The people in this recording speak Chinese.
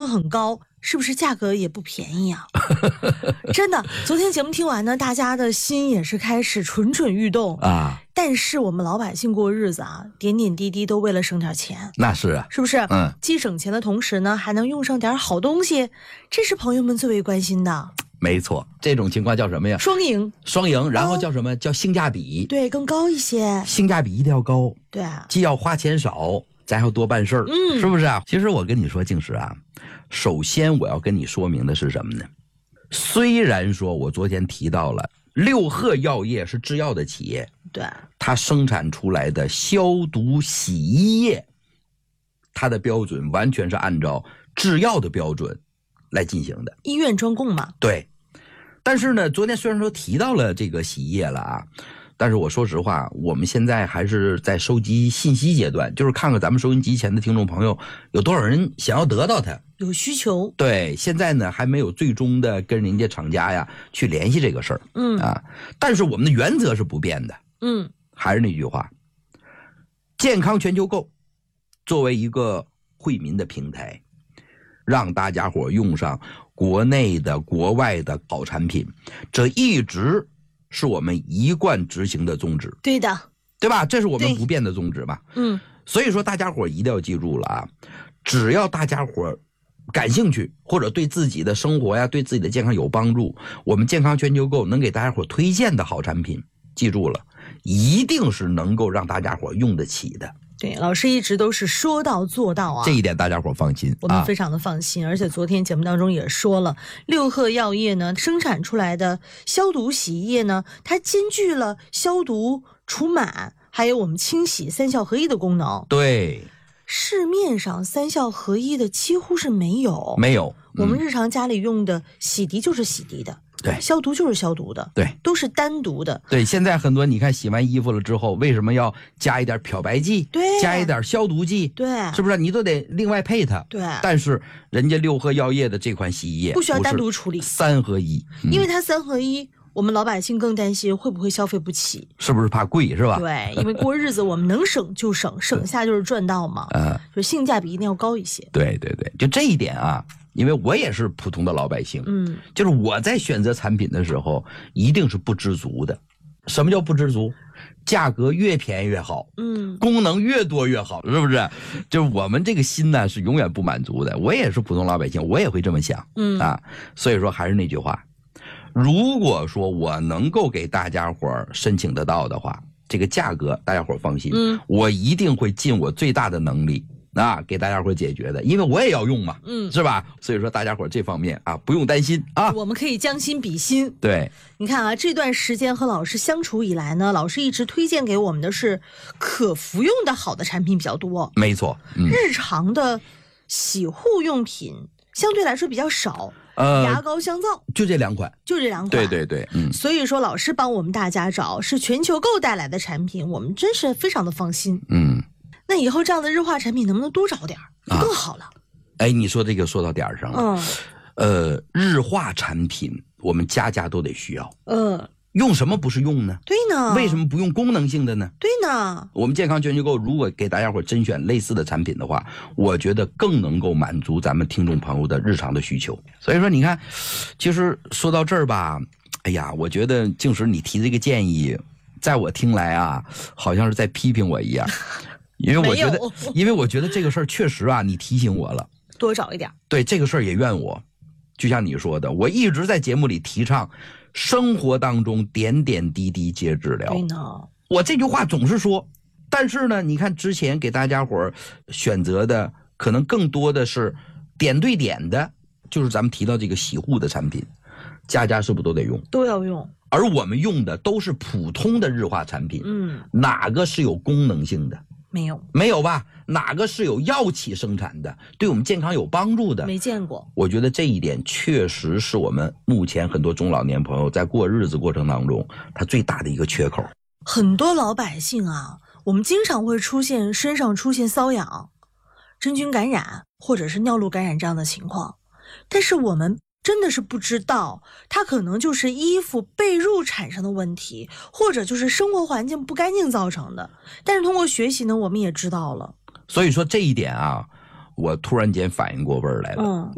很高，是不是价格也不便宜啊？真的，昨天节目听完呢，大家的心也是开始蠢蠢欲动啊。但是我们老百姓过日子啊，点点滴滴都为了省点钱。 那是啊， 是不是？既省钱的同时呢，还能用上点好东西，这是朋友们最为关心的。 没错，这种情况叫什么呀？ 双赢， 然后叫什么？叫性价比。 对，更高一些。 性价比一定要高。 对， 既要花钱少，咱还要多办事儿，是不是啊？其实我跟你说，静石啊，首先我要跟你说明的是什么呢？虽然说我昨天提到了六贺药业是制药的企业， 对， 它生产出来的消毒洗衣液，它的标准完全是按照制药的标准来进行的， 医院专供嘛。 对。但是呢，昨天虽然说提到了这个洗衣液了啊，但是我说实话，我们现在还是在收集信息阶段，就是看看咱们收音机前的听众朋友有多少人想要得到它， 有需求。 对，现在呢还没有最终的跟人家厂家呀去联系这个事儿，但是我们的原则是不变的，还是那句话，健康全球购作为一个惠民的平台，让大家伙用上国内的国外的好产品，这一直是我们一贯执行的宗旨。 对的， 对吧？这是我们不变的宗旨嘛。所以说大家伙一定要记住了啊，只要大家伙感兴趣，或者对自己的生活呀，对自己的健康有帮助，我们健康全球购能给大家伙推荐的好产品，记住了，一定是能够让大家伙用得起的。 对，老师一直都是说到做到啊， 这一点大家伙放心， 我们非常的放心。而且昨天节目当中也说了，六贺药业呢生产出来的消毒洗衣液呢，它兼具了消毒、除螨，还有我们清洗三效合一的功能。 对， 市面上三效合一的几乎是没有，我们日常家里用的洗涤就是洗涤的。 对， 消毒就是消毒的， 对， 都是单独的。 对，现在很多你看洗完衣服了之后，为什么要加一点漂白剂？ 对， 加一点消毒剂？ 对， 是不是？你都得另外配它。 对， 但是人家六贺药业的这款洗衣液不需要单独处理， 三合一， 因为它三合一。我们老百姓更担心会不会消费不起， 是不是怕贵是吧？ 对，因为过日子我们能省就省，省下就是赚到嘛。就性价比一定要高一些。 对对对，就这一点啊，因为我也是普通的老百姓，就是我在选择产品的时候一定是不知足的。什么叫不知足？价格越便宜越好，功能越多越好，是不是？就是我们这个心呢是永远不满足的。我也是普通老百姓，我也会这么想，所以说还是那句话。如果说我能够给大家伙申请得到的话，这个价格大家伙放心，我一定会尽我最大的能力给大家伙解决的，因为我也要用嘛，是吧？所以说大家伙这方面不用担心啊， 我们可以将心比心。 对， 你看啊，这段时间和老师相处以来呢，老师一直推荐给我们的是可服用的好的产品比较多， 没错， 日常的洗护用品相对来说比较少。牙膏、香皂就这两款，对对对， 所以说老师帮我们大家找是全球购带来的产品，我们真是非常的放心。那以后这样的日化产品能不能多找点更好了？ 哎，你说这个说到点上了。日化产品我们家家都得需要。用什么不是用呢？ 对呢。 为什么不用功能性的呢？ 对呢。 我们健康全球购如果给大家伙甄选类似的产品的话，我觉得更能够满足咱们听众朋友的日常的需求。所以说你看，其实说到这儿吧，哎呀，我觉得静石你提这个建议，在我听来啊，好像是在批评我一样。因为我觉得这个事儿确实你提醒我了， 多找一点。对， 这个事儿也怨我。就像你说的，我一直在节目里提倡生活当中点点滴滴皆治疗。 对呢， 我这句话总是说，但是呢，你看之前给大家伙选择的可能更多的是点对点的，就是咱们提到这个洗护的产品，家家是不是都得用？ 都要用。 而我们用的都是普通的日化产品，哪个是有功能性的？没有吧？哪个是有药企生产的，对我们健康有帮助的？ 没见过。 我觉得这一点确实是我们目前很多中老年朋友在过日子过程当中他最大的一个缺口。 很多老百姓我们经常会身上出现瘙痒、真菌感染或者是尿路感染这样的情况，但是我们真的是不知道，它可能就是衣服被褥产生的问题，或者就是生活环境不干净造成的。但是通过学习呢，我们也知道了。 所以说这一点我突然间反应过味儿来了。